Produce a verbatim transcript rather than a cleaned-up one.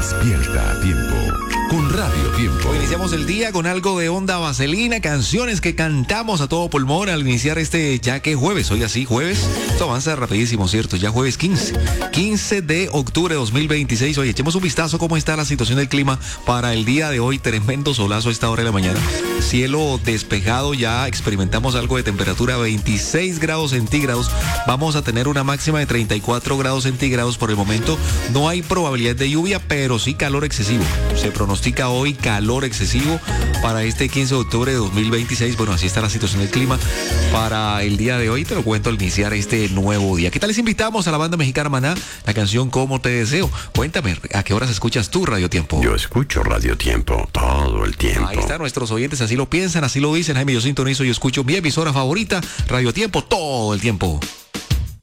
Despierta a tiempo con Radio Tiempo. Hoy iniciamos el día con algo de onda vaselina, canciones que cantamos a todo pulmón al iniciar este ya que jueves, hoy así jueves, esto avanza rapidísimo, ¿cierto? Ya jueves quince, quince de octubre de dos mil veintiséis. Oye, echemos un vistazo cómo está la situación del clima para el día de hoy. Tremendo solazo a esta hora de la mañana, cielo despejado, ya experimentamos algo de temperatura, veintiséis grados centígrados, vamos a tener una máxima de treinta y cuatro grados centígrados por el momento. No hay probabilidad de lluvia, pero sí calor excesivo. Se pronostica hoy calor excesivo para este quince de octubre de dos mil veintiséis. Bueno, así está la situación del clima para el día de hoy. Te lo cuento al iniciar este nuevo día. ¿Qué tal les invitamos a la banda mexicana Maná? La canción Cómo te deseo. Cuéntame, ¿a qué horas escuchas tú Radio Tiempo? Yo escucho Radio Tiempo todo el tiempo. Ahí están nuestros oyentes, así lo piensan, así lo dicen. Jaime, yo sintonizo y escucho mi emisora favorita, Radio Tiempo, todo el tiempo.